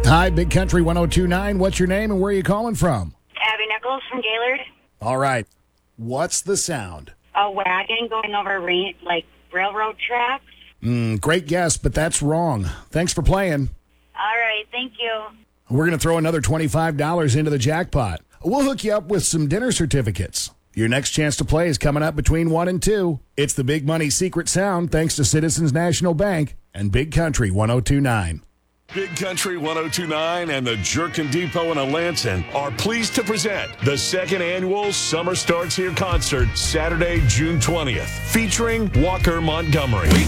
Hi, Big Country 1029. What's your name and where are you calling from? Abby Nichols from Gaylord. All right. What's the sound? A wagon going over railroad tracks. Great guess, but that's wrong. Thanks for playing. All right, thank you. We're going to throw another $25 into the jackpot. We'll hook you up with some dinner certificates. Your next chance to play is coming up between 1 and 2. It's the Big Money Secret Sound thanks to Citizens National Bank and Big Country 1029. Big Country 1029 and the Jerkin Depot in Alanson are pleased to present the second annual Summer Starts Here concert Saturday, June 20th, featuring Walker Montgomery.